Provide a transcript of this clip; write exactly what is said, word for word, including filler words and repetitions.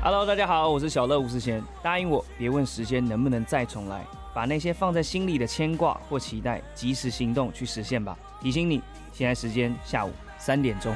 Hello， 大家好，我是小乐吴思贤。答应我，别问时间能不能再重来，把那些放在心里的牵挂或期待，及时行动去实现吧。提醒你，现在时间下午三点钟。